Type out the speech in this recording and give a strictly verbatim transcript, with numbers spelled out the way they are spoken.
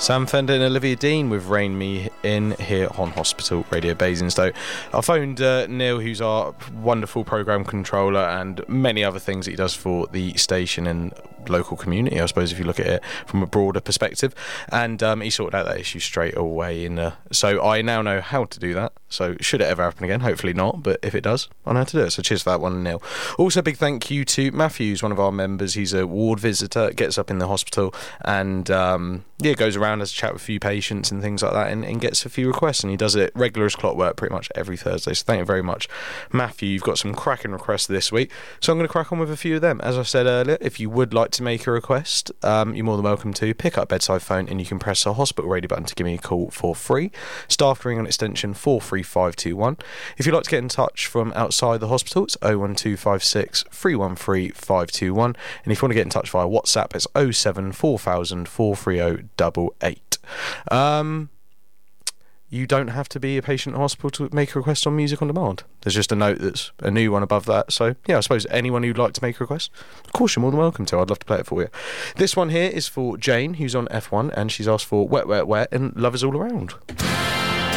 Sam Fender and Olivia Dean with Rain Me In here on Hospital Radio Basingstoke. I phoned uh, Neil, who's our wonderful programme controller, and many other things that he does for the station and local community, I suppose, if you look at it from a broader perspective, and um, he sorted out that issue straight away. In uh, so I now know how to do that, so should it ever happen again, hopefully not, but if it does, I know how to do it, so cheers for that one, Neil. Also, big thank you to Matthew, who's one of our members. He's a ward visitor, gets up in the hospital and um, yeah, goes around, has a chat with a few patients and things like that, and, and gets a few requests, and he does it regular as clockwork pretty much every Thursday, so thank you very much, Matthew. You've got some cracking requests this week, so I'm going to crack on with a few of them. As I said earlier, if you would like to make a request, um, you're more than welcome to pick up bedside phone and you can press the hospital radio button to give me a call for free. Staff ring on extension four three five two one. If you'd like to get in touch from outside the hospital, it's oh one two five six, three one three, five two one, and if you want to get in touch via WhatsApp, it's oh seven four thousand, four three oh eight eight. Um, you don't have to be a patient in hospital to make a request on Music on Demand. There's just a note that's a new one above that. So, yeah, I suppose anyone who'd like to make a request, of course, you're more than welcome to. I'd love to play it for you. This one here is for Jane, who's on F one, and she's asked for Wet, Wet, Wet and Love Is All Around.